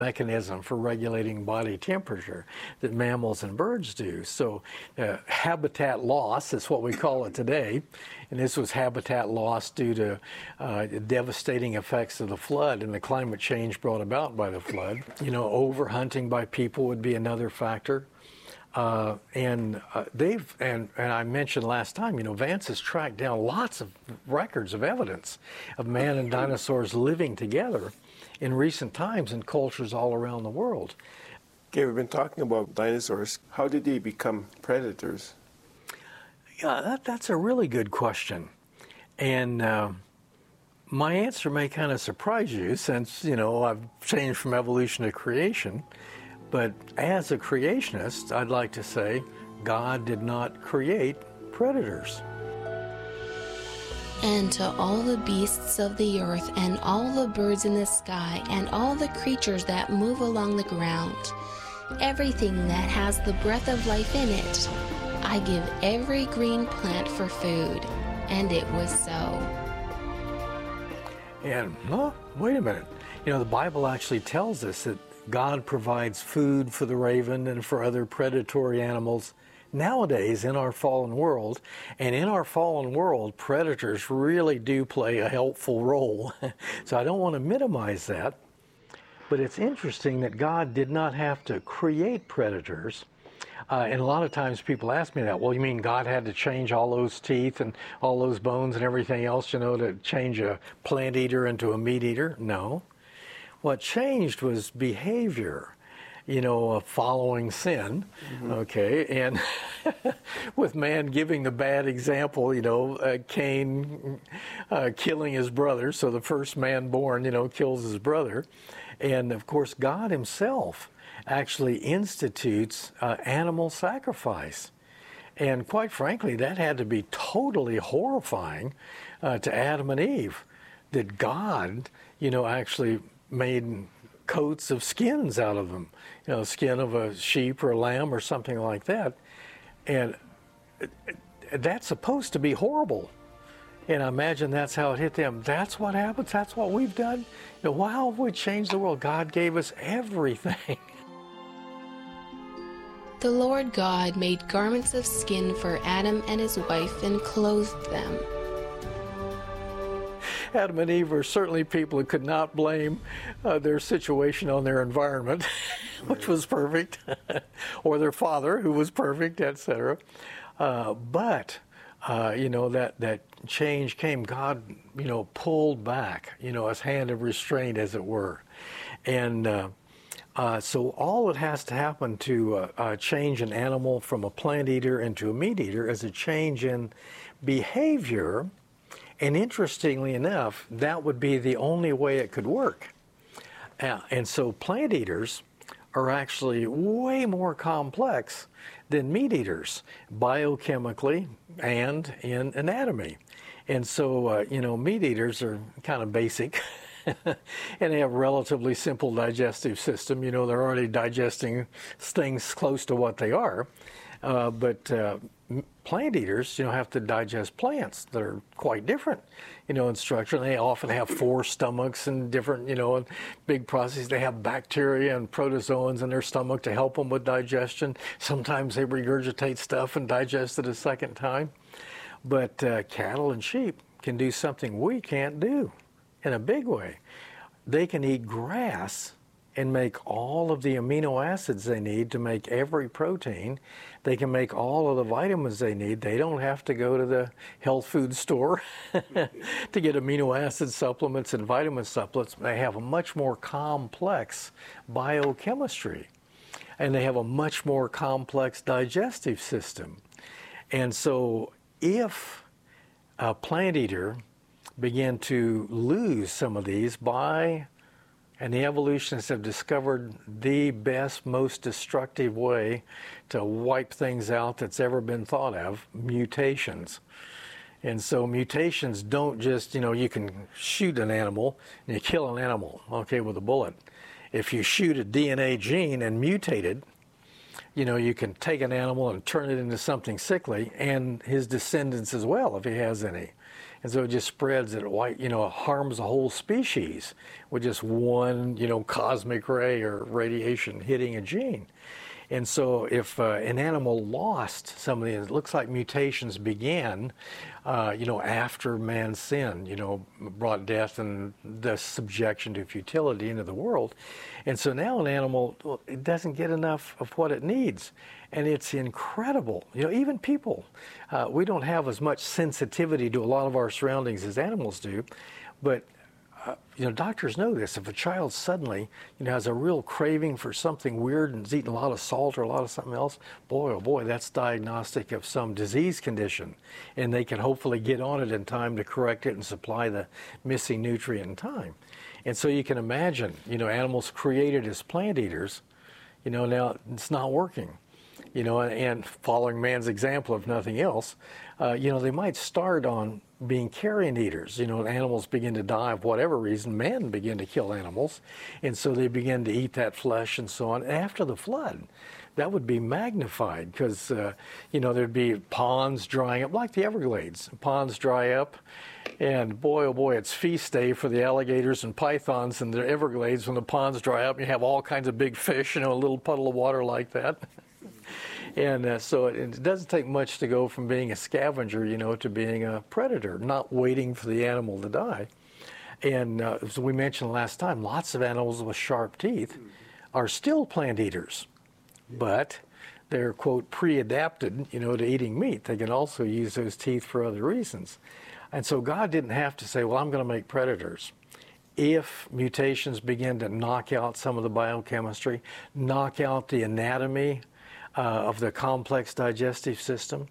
mechanism for regulating body temperature that mammals and birds do. So habitat loss is what we call it today, and this was habitat loss due to devastating effects of the flood and the climate change brought about by the flood. Overhunting by people would be another factor. And I mentioned last time, Vance has tracked down lots of records of evidence of man and dinosaurs living together in recent times in cultures all around the world. Okay, we've been talking about dinosaurs. How did they become predators? Yeah, that's a really good question. And my answer may kind of surprise you since, I've changed from evolution to creation. But as a creationist, I'd like to say God did not create predators. And to all the beasts of the earth, and all the birds in the sky, and all the creatures that move along the ground, everything that has the breath of life in it, I give every green plant for food. And it was so. And, wait a minute. The Bible actually tells us that God provides food for the raven and for other predatory animals nowadays in our fallen world. And in our fallen world, predators really do play a helpful role. So I don't want to minimize that. But it's interesting that God did not have to create predators. And a lot of times people ask me that, well, you mean God had to change all those teeth and all those bones and everything else, to change a plant eater into a meat eater? No. What changed was behavior, following sin, okay, and with man giving the bad example, Cain killing his brother, so the first man born, kills his brother, and of course God himself actually institutes animal sacrifice. And quite frankly, that had to be totally horrifying to Adam and Eve, that God, actually made coats of skins out of them, skin of a sheep or a lamb or something like that. And that's supposed to be horrible. And I imagine that's how it hit them. That's what happens. That's what we've done. How have we changed the world? God gave us everything. The Lord God made garments of skin for Adam and his wife and clothed them. Adam and Eve were certainly people who could not blame their situation on their environment, which was perfect, or their father, who was perfect, etc. But that change came. God, pulled back, his hand of restraint, as it were. And so all that has to happen to change an animal from a plant eater into a meat eater is a change in behavior. And interestingly enough, that would be the only way it could work. And so plant eaters are actually way more complex than meat eaters, biochemically and in anatomy. And so, meat eaters are kind of basic. And they have a relatively simple digestive system. They're already digesting things close to what they are. But plant eaters, have to digest plants that are quite different, in structure. They often have 4 stomachs and different, and big processes. They have bacteria and protozoans in their stomach to help them with digestion. Sometimes they regurgitate stuff and digest it a second time. But cattle and sheep can do something we can't do in a big way. They can eat grass and make all of the amino acids they need to make every protein. They can make all of the vitamins they need. They don't have to go to the health food store to get amino acid supplements and vitamin supplements. They have a much more complex biochemistry, and they have a much more complex digestive system. And so if a plant eater began to lose some of these and the evolutionists have discovered the best, most destructive way to wipe things out that's ever been thought of, mutations. And so mutations don't just, you can shoot an animal and you kill an animal, with a bullet. If you shoot a DNA gene and mutate it, you can take an animal and turn it into something sickly, and his descendants as well, if he has any. And so it just spreads. It harms a whole species with just one, cosmic ray or radiation hitting a gene. And so if an animal lost some of these, it looks like mutations began, after man's sin, brought death and the subjection to futility into the world. And so now an animal, it doesn't get enough of what it needs. And it's incredible. Even people, we don't have as much sensitivity to a lot of our surroundings as animals do. But doctors know this. If a child suddenly, has a real craving for something weird and is eating a lot of salt or a lot of something else, boy, oh boy, that's diagnostic of some disease condition. And they can hopefully get on it in time to correct it and supply the missing nutrient in time. And so you can imagine, animals created as plant eaters, now it's not working. And following man's example, if nothing else, they might start on being carrion eaters. Animals begin to die of whatever reason. Men begin to kill animals, and so they begin to eat that flesh and so on. After the flood, that would be magnified because, there'd be ponds drying up, like the Everglades. Ponds dry up, and boy, oh boy, it's feast day for the alligators and pythons in the Everglades when the ponds dry up. You have all kinds of big fish, a little puddle of water like that. And so it doesn't take much to go from being a scavenger, to being a predator, not waiting for the animal to die. And as we mentioned last time, lots of animals with sharp teeth are still plant eaters, but they're, quote, pre-adapted, to eating meat. They can also use those teeth for other reasons. And so God didn't have to say, well, I'm going to make predators. If mutations begin to knock out some of the biochemistry, knock out the anatomy of the complex digestive system,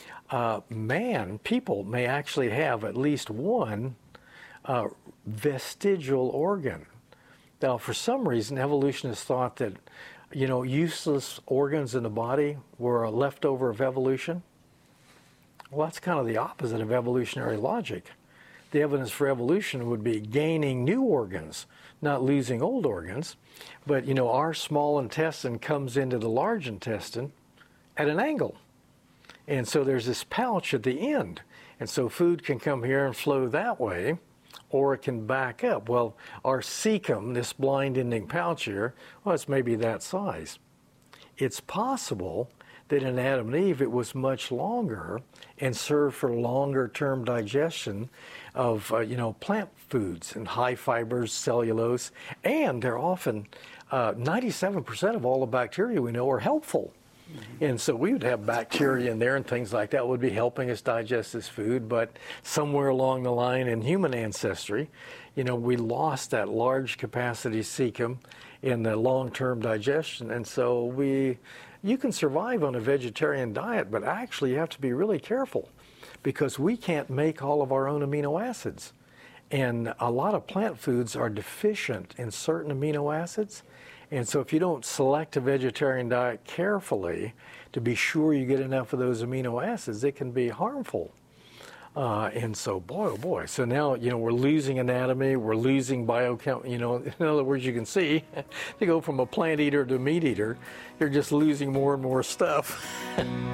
people may actually have at least one vestigial organ. Now, for some reason, evolutionists thought that, useless organs in the body were a leftover of evolution. Well, that's kind of the opposite of evolutionary logic. The evidence for evolution would be gaining new organs, not losing old organs. But, our small intestine comes into the large intestine at an angle. And so there's this pouch at the end. And so food can come here and flow that way, or it can back up. Well, our cecum, this blind ending pouch here, well, it's maybe that size. It's possible that in Adam and Eve it was much longer and served for longer term digestion of plant foods and high fibers, cellulose, and they're often 97% of all the bacteria we know are helpful. And so we would have bacteria in there and things like that would be helping us digest this food, but somewhere along the line in human ancestry, we lost that large capacity cecum in the long-term digestion, and so you can survive on a vegetarian diet, but actually you have to be really careful because we can't make all of our own amino acids. And a lot of plant foods are deficient in certain amino acids. And so if you don't select a vegetarian diet carefully to be sure you get enough of those amino acids, it can be harmful. And so, boy, oh boy. So now, we're losing anatomy, we're losing biochem, in other words, you can see, to go from a plant eater to a meat eater, you're just losing more and more stuff.